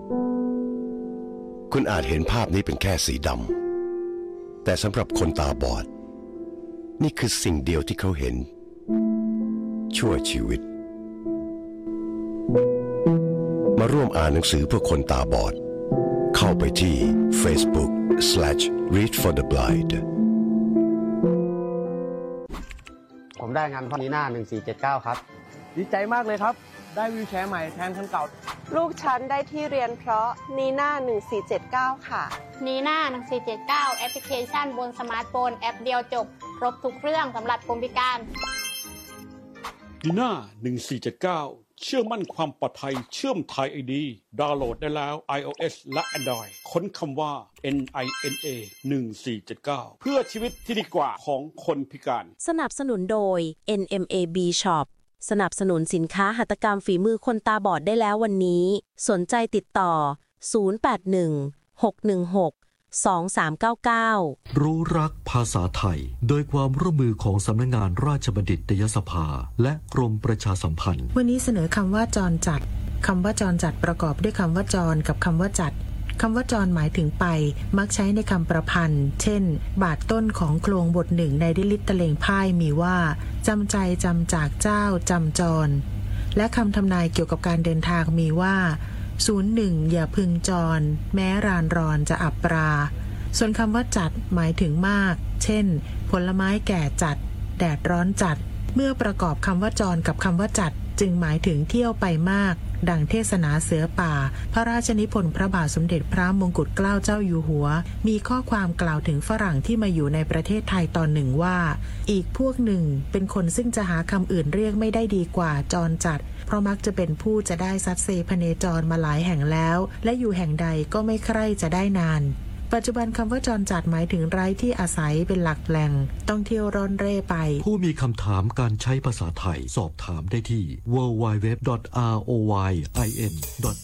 คุณอาจเห็นภาพนี้เป็นแค่สีดำแต่สำหรับคนตาบอดนี่คือสิ่งเดียวที่เขาเห็นชั่วชีวิตมาร่วมอ่านหนังสือเพื่อคนตาบอดเข้าไปที่ Facebook/Read for the Blind ผมได้งานพ่อนีน่า1479ครับดีใจมากเลยครับได้วีลแชร์ใหม่แทนคันเก่าลูกฉันได้ที่เรียนเพราะนีน่า1479ค่ะนีน่า1479แอปพลิเคชันบนสมาร์ทโฟนแอปเดียวจบครบทุกเรื่องสำหรับคนพิการนีน่า1479เชื่อมั่นความปลอดภัยเชื่อมไทย ID ดาวน์โหลดได้แล้ว iOS และ Android ค้นคำว่า NINA 1479เพื่อชีวิตที่ดีกว่าของคนพิการสนับสนุนโดย NMAB Shop สนับสนุนสินค้าหัตถกรรมฝีมือคนตาบอดได้แล้ววันนี้สนใจติดต่อ0816162399 รู้รักภาษาไทยโดยความร่วมมือของสำนักงานราชบัณฑิตยสภาและกรมประชาสัมพันธ์วันนี้เสนอคำว่าจรจัดคำว่าจรจัดประกอบด้วยคำว่าจรกับคำว่าจัดคำว่าจรหมายถึงไปมักใช้ในคำประพันธ์เช่นบาทต้นของโครงบทหนึ่งในดิลิตตะเลงพ่ายมีว่าจำใจจำจากเจ้าจำจรและคำทำนายเกี่ยวกับการเดินทางมีว่า01อย่าพึงจรแม้รานรอนจะอับปราส่วนคำว่าจัดหมายถึงมากเช่นผลไม้แก่จัดแดดร้อนจัดเมื่อประกอบคำว่าจรกับคำว่าจัดจึงหมายถึงเที่ยวไปมากดังเทศนาเสือป่าพระราชนิพนธ์พระบาทสมเด็จพระมงกุฎเกล้าเจ้าอยู่หัวมีข้อความกล่าวถึงฝรั่งที่มาอยู่ในประเทศไทยตอนหนึ่งว่าอีกพวกหนึ่งเป็นคนซึ่งจะหาคำอื่นเรียกไม่ได้ดีกว่าจรจัดเพราะมักจะเป็นผู้จะได้ซัดเซพเนจรมาหลายแห่งแล้วและอยู่แห่งใดก็ไม่ใคร่จะได้นานปัจจุบันคำว่าจรจัดหมายถึงไร้ที่อาศัยเป็นหลักแหล่งต้องเที่ยวร่อนเร่ไปผู้มีคำถามการใช้ภาษาไทยสอบถามได้ที่ www.royin.com